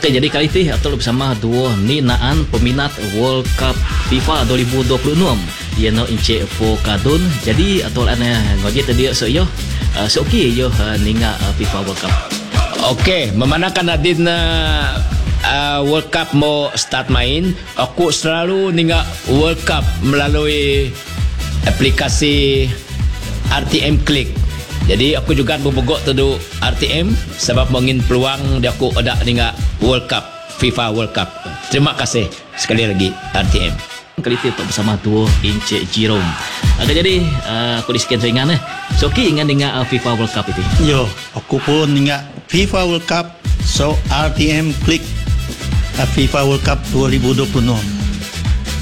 Okey, jadi kali ini atau bersama dua ni naan peminat World Cup FIFA 2026 dia nak encik po kadun. Jadi atau ana ngoje tadi yo seokey yo ninga FIFA World Cup. Okey, memandangkan adin World Cup mau start main, aku selalu ninga World Cup melalui aplikasi RTM Click. Jadi aku juga berbogok tu RTM sebab mengin peluang dia aku ada ninga World Cup, FIFA World Cup. Terima kasih sekali lagi RTM. Kali ini untuk bersama dua Encik Jerome. Jadi aku disekian ringan so okey ingat dengan FIFA World Cup itu. Yo, aku pun ingat FIFA World Cup, so RTM Click FIFA World Cup 2026.